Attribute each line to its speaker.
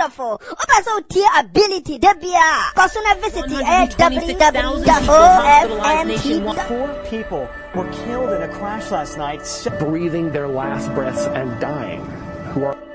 Speaker 1: wonderful. Also, tier ability, Debia. Personal visit, www.ofmt.
Speaker 2: 4 people were killed in a crash last night, breathing their last breaths and dying.